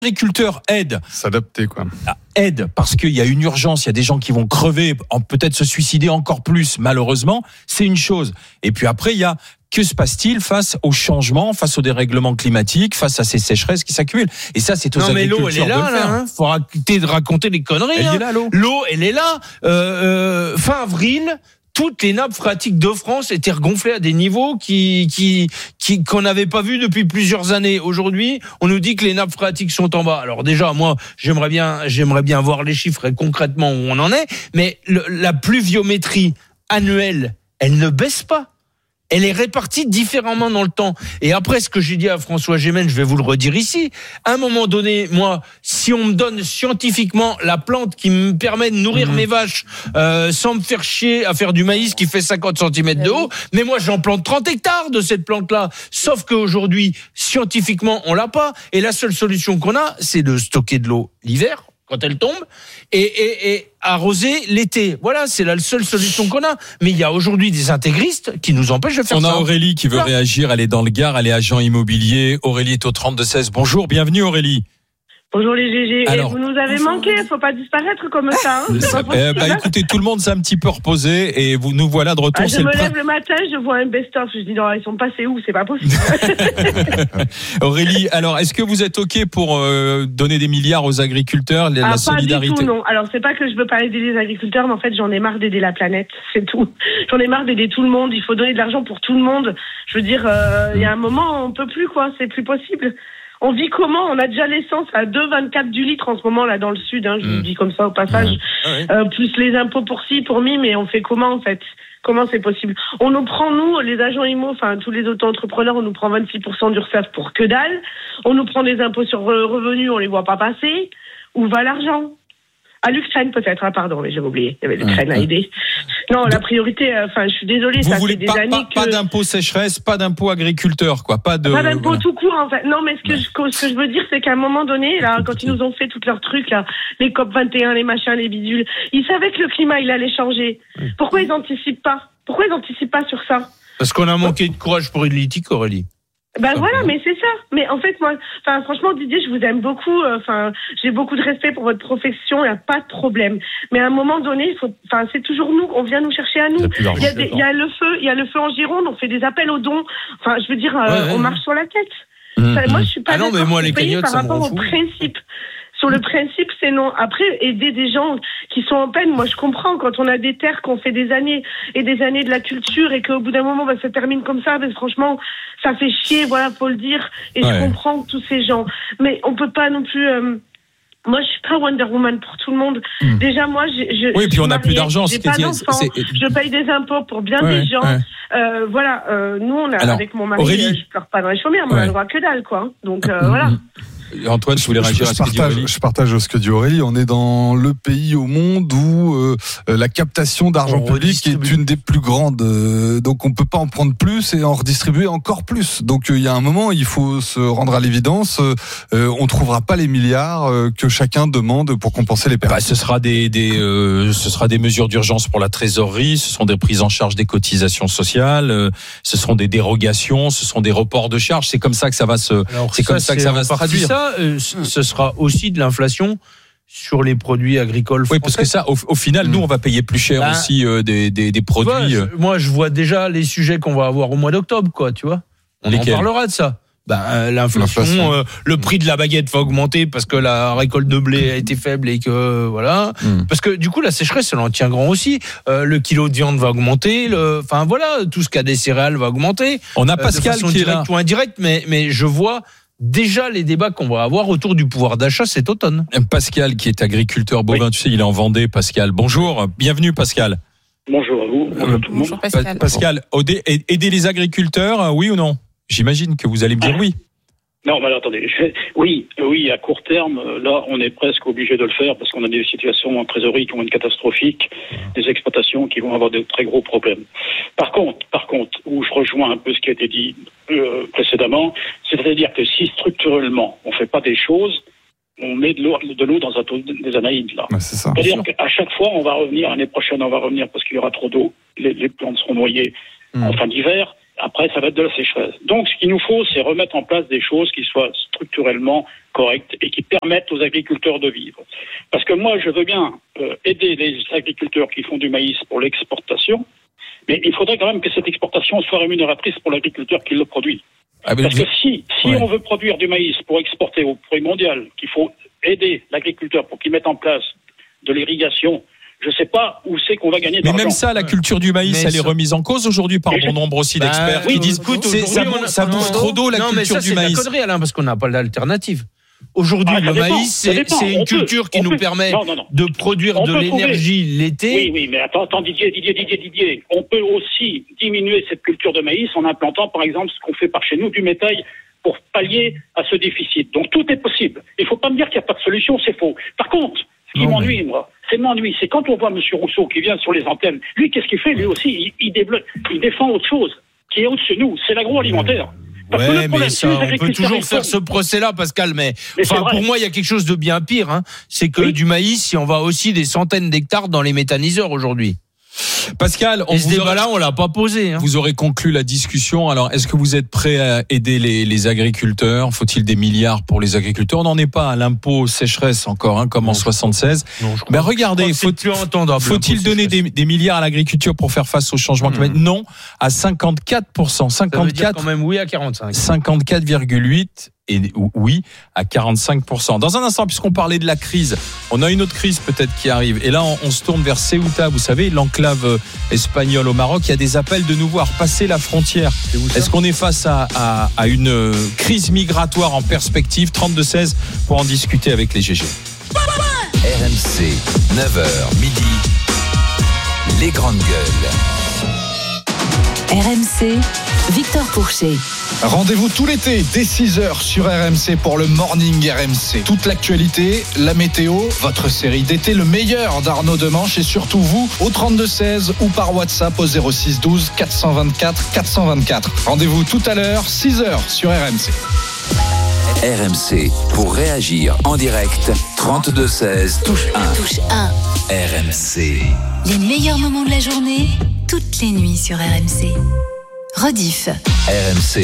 agriculteurs aident. S'adapter, quoi. Aide parce qu'il y a une urgence, il y a des gens qui vont crever, peut-être se suicider encore plus, malheureusement, c'est une chose. Et puis après, il y a que se passe-t-il face aux changements, face aux dérèglements climatiques, face à ces sécheresses qui s'accumulent. Et ça, c'est aux agriculteurs de le faire. Non, mais l'eau, elle est là, faut arrêter de raconter des conneries. Elle est là, l'eau. L'eau, elle est là. Fin avril, toutes les nappes phréatiques de France étaient regonflées à des niveaux qu'on n'avait pas vu depuis plusieurs années. Aujourd'hui, on nous dit que les nappes phréatiques sont en bas. Alors déjà, moi, j'aimerais bien voir les chiffres et concrètement où on en est. Mais la pluviométrie annuelle, elle ne baisse pas. Elle est répartie différemment dans le temps. Et après, ce que j'ai dit à François Gémen, je vais vous le redire ici. À un moment donné, moi, si on me donne scientifiquement la plante qui me permet de nourrir mes vaches, sans me faire chier à faire du maïs qui fait 50 cm de haut, mais moi, j'en plante 30 hectares de cette plante-là. Sauf qu'aujourd'hui, scientifiquement, on l'a pas. Et la seule solution qu'on a, c'est de stocker de l'eau l'hiver, quand elle tombe, et arroser l'été. Voilà, c'est la seule solution qu'on a. Mais il y a aujourd'hui des intégristes qui nous empêchent de faire ça. On a Aurélie qui veut réagir, elle est dans le Gard, elle est agent immobilier. Aurélie est au 32-16. Bonjour, bienvenue Aurélie. Bonjour les GG. Alors, vous nous avez manqué, faut pas disparaître comme ça. Écoutez, tout le monde s'est un petit peu reposé et nous voilà de retour. Je me lève le matin, je vois un best-of, je dis non, ils sont passés où, c'est pas possible. Aurélie, alors est-ce que vous êtes OK pour donner des milliards aux agriculteurs, la solidarité? Pas du tout, non. Alors c'est pas que je veux pas aider les agriculteurs, mais en fait j'en ai marre d'aider la planète, c'est tout. J'en ai marre d'aider tout le monde, il faut donner de l'argent pour tout le monde. Je veux dire, il y a un moment, on peut plus, quoi, c'est plus possible. On vit comment? On a déjà l'essence à 2,24 du litre en ce moment là dans le sud, je vous le dis comme ça au passage. Plus les impôts pour ci, pour mi, mais on fait comment en fait? Comment c'est possible? On nous prend, nous, les agents IMO, enfin tous les auto-entrepreneurs, on nous prend 26% d'URSSAF pour que dalle. On nous prend des impôts sur revenus, on les voit pas passer. Où va l'argent? À l'Ukraine peut-être, pardon, mais j'avais oublié. Il y avait l'Ukraine à aider. Non, la priorité, je suis désolée, vous ça voulez fait des années que... Pas d'impôt sécheresse, pas d'impôt agriculteur, quoi. Pas d'impôt tout court, en fait. Non, mais ce que je veux dire, c'est qu'à un moment donné, là, quand ils nous ont fait tous leurs trucs, là, les COP 21, les machins, les bidules, ils savaient que le climat, il allait changer. Pourquoi ils anticipent pas? Pourquoi ils anticipent pas sur ça? Parce qu'on a manqué de courage politique, Aurélie. Voilà, mais c'est ça. Mais en fait, moi, franchement, Didier, je vous aime beaucoup. J'ai beaucoup de respect pour votre profession. Il n'y a pas de problème. Mais à un moment donné, c'est toujours nous. On vient nous chercher à nous. Il y a le feu en Gironde. On fait des appels aux dons. Enfin, je veux dire, on marche sur la tête. Moi, je suis pas d'accord. Non, mais moi, les cagnottes, par rapport au principe. Sur le principe, c'est non. Après, aider des gens qui sont en peine, moi je comprends, quand on a des terres qu'on fait des années et des années de la culture et qu'au bout d'un moment, ça termine comme ça, mais franchement, ça fait chier, voilà, faut le dire. Et je comprends tous ces gens. Mais on peut pas non plus... Moi, je suis pas Wonder Woman pour tout le monde. Déjà, moi, oui, puis on n'a plus d'argent. J'ai pas d'enfants. Je paye des impôts pour bien des gens. Nous, on a, avec mon mari, Aurélie, je pleure pas dans les chaumières, mais on a le droit que dalle, quoi. Donc, voilà. Antoine, je voulais réagir à ce que dit Aurélie. Je partage ce que dit Aurélie. On est dans le pays au monde où la captation d'argent public est une des plus grandes. Donc on peut pas en prendre plus et en redistribuer encore plus. Donc il y a un moment, il faut se rendre à l'évidence. On trouvera pas les milliards que chacun demande pour compenser les pertes. Ce sera des mesures d'urgence pour la trésorerie. Ce sont des prises en charge des cotisations sociales. Ce seront des dérogations. Ce sont des reports de charges. C'est comme ça que ça va se. C'est comme ça que ça va se traduire. Ce sera aussi de l'inflation sur les produits agricoles français. Oui, parce que ça, au final, nous, on va payer plus cher aussi des produits. Moi, je vois déjà les sujets qu'on va avoir au mois d'octobre, quoi, tu vois. On en parlera de ça. L'inflation, le prix de la baguette va augmenter parce que la récolte de blé a été faible et que voilà. Parce que du coup, la sécheresse, elle en tient grand aussi. Le kilo de viande va augmenter. Tout ce qu'a des céréales va augmenter. On a Pascal qui est là. Ou indirect, mais je vois déjà les débats qu'on va avoir autour du pouvoir d'achat cet automne. Pascal, qui est agriculteur bovin, tu sais, il est en Vendée. Pascal, bonjour, bienvenue Pascal. Bonjour à vous. Bonjour Pascal. Pascal, aider les agriculteurs, oui ou non? J'imagine que vous allez me dire oui. Non, mais alors, attendez. Oui, à court terme, là, on est presque obligé de le faire parce qu'on a des situations en trésorerie qui vont être catastrophiques, des exploitations qui vont avoir de très gros problèmes. Par contre, où je rejoins un peu ce qui a été dit précédemment, c'est-à-dire que si structurellement on fait pas des choses, on met de l'eau dans un taux des Anaïdes, là. C'est ça. C'est-à-dire qu'à chaque fois, on va revenir, l'année prochaine, on va revenir parce qu'il y aura trop d'eau, les plantes seront noyées en fin d'hiver. Après, ça va être de la sécheresse. Donc, ce qu'il nous faut, c'est remettre en place des choses qui soient structurellement correctes et qui permettent aux agriculteurs de vivre. Parce que moi, je veux bien aider les agriculteurs qui font du maïs pour l'exportation, mais il faudrait quand même que cette exportation soit rémunératrice pour l'agriculteur qui le produit. Parce que si on veut produire du maïs pour exporter au prix mondial, qu'il faut aider l'agriculteur pour qu'il mette en place de l'irrigation, je ne sais pas où c'est qu'on va gagner de l'argent. Mais même ça, la culture du maïs, elle est remise en cause aujourd'hui par bon nombre aussi d'experts qui disent ça bouffe trop d'eau, la culture du maïs. C'est la connerie, Alain, parce qu'on n'a pas d'alternative. Aujourd'hui, le maïs, c'est une culture qui nous permet de produire de l'énergie l'été. Oui, mais attends, Didier. On peut aussi diminuer cette culture de maïs en implantant, par exemple, ce qu'on fait par chez nous, du métail, pour pallier à ce déficit. Donc tout est possible. Il ne faut pas me dire qu'il n'y a pas de solution, c'est faux. Par contre, ce qui m'ennuie, c'est quand on voit M. Rousseau qui vient sur les antennes. Lui, qu'est-ce qu'il fait? Lui aussi, il défend autre chose qui est au-dessus de nous. C'est l'agroalimentaire. Ouais, mais ça, on peut toujours faire ce procès-là, Pascal, mais pour moi, il y a quelque chose de bien pire, hein. C'est que du maïs, si on va aussi des centaines d'hectares dans les méthaniseurs aujourd'hui. Pascal, ce débat-là, on l'a pas posé. Hein. Vous aurez conclu la discussion. Alors, est-ce que vous êtes prêt à aider les agriculteurs? Faut-il des milliards pour les agriculteurs? On n'en est pas à l'impôt sécheresse encore, comme en 76. Mais regardez, faut-il donner des milliards à l'agriculture pour faire face au changement climatique? Non, à 54%. 54. Ça veut dire quand même oui à 45. 54,8%. Et oui, à 45%. Dans un instant, puisqu'on parlait de la crise, on a une autre crise peut-être qui arrive. Et là, on se tourne vers Ceuta, vous savez, l'enclave espagnole au Maroc. Il y a des appels de nous voir passer la frontière. Est-ce qu'on est face à une crise migratoire en perspective? 32-16 pour en discuter avec les GG. RMC, 9h midi, les grandes gueules. RMC, Victor Pourchet. Rendez-vous tout l'été dès 6h sur RMC pour le Morning RMC. Toute l'actualité, la météo, votre série d'été, le meilleur d'Arnaud Demanche et surtout vous au 32-16 ou par WhatsApp au 06 12 424 424. Rendez-vous tout à l'heure, 6h sur RMC. RMC, pour réagir en direct, 32-16, touche 1. Touche 1. RMC. Les meilleurs moments de la journée, toutes les nuits sur RMC. Rediff. RMC.